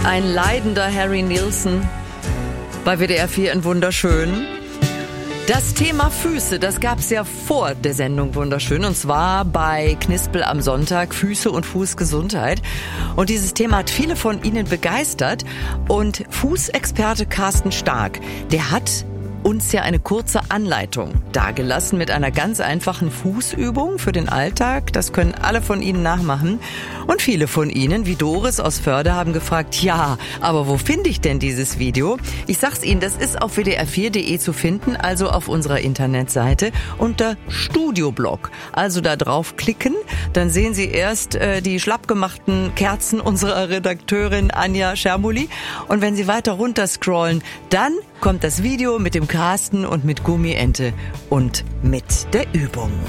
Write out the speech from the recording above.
Ein leidender Harry Nilsson bei WDR 4 in Wunderschön. Das Thema Füße, das gab's ja vor der Sendung Wunderschön, und zwar bei Knispel am Sonntag, Füße und Fußgesundheit. Und dieses Thema hat viele von Ihnen begeistert. Und Fußexperte Carsten Stark, der hat uns ja eine kurze Anleitung dargelassen mit einer ganz einfachen Fußübung für den Alltag. Das können alle von Ihnen nachmachen. Und viele von Ihnen, wie Doris aus Förde, haben gefragt, ja, aber wo finde ich denn dieses Video? Ich sag's Ihnen, das ist auf wdr4.de zu finden, also auf unserer Internetseite unter Studioblog. Also da draufklicken, dann sehen Sie erst die schlapp gemachten Kerzen unserer Redakteurin Anja Schermuli. Und wenn Sie weiter runter scrollen, dann kommt das Video mit dem Carsten und mit Gummiente und mit der Übung.